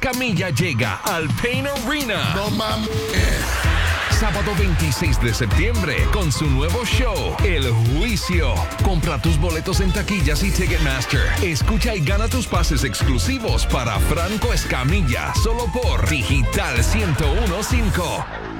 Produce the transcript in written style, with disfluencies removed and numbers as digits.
Escamilla llega al Pain Arena. No mames. Sábado 26 de septiembre, con su nuevo show, El Juicio. Compra tus boletos en taquillas y Ticketmaster. Escucha y gana tus pases exclusivos para Franco Escamilla, solo por Digital 101.5.